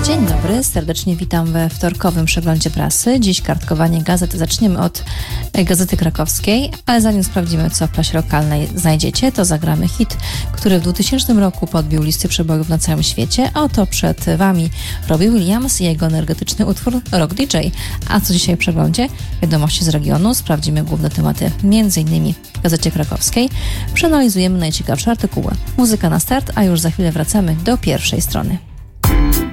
Dzień dobry, serdecznie witam we wtorkowym przeglądzie prasy. Dziś kartkowanie gazet. Zaczniemy od Gazety Krakowskiej, ale zanim sprawdzimy, co w prasie lokalnej znajdziecie, to zagramy hit, który w 2000 roku podbił listy przebojów na całym świecie. A oto przed Wami Robbie Williams i jego energetyczny utwór Rock DJ. A co dzisiaj w przeglądzie? Wiadomości z regionu. Sprawdzimy główne tematy, m.in. w Gazecie Krakowskiej. Przeanalizujemy najciekawsze artykuły. Muzyka na start, a już za chwilę wracamy do pierwszej strony.